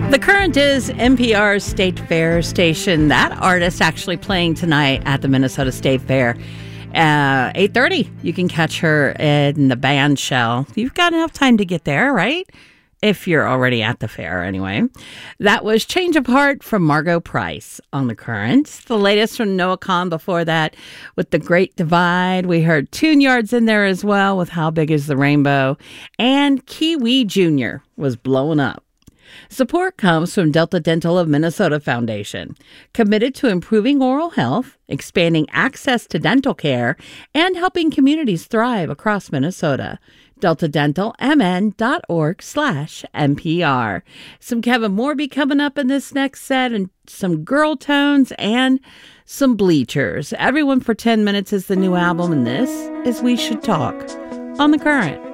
The Current is NPR's State Fair station. That artist actually playing tonight at the Minnesota State Fair. 8:30. You can catch her in the band shell. You've got enough time to get there, right? If you're already at the fair, anyway. That was Change of Heart from Margo Price on The Current. The latest from Noah Kahan before that with The Great Divide. We heard Tune Yards in there as well with How Big is the Rainbow. And Kiwi Jr. was Blowing Up. Support comes from Delta Dental of Minnesota Foundation, committed to improving oral health, expanding access to dental care, and helping communities thrive across Minnesota. DeltaDentalMN.org/NPR. Some Kevin Morby coming up in this next set, and some Girl Tones and some Bleachers. Everyone for 10 Minutes is the new album, and this is We Should Talk on The Current.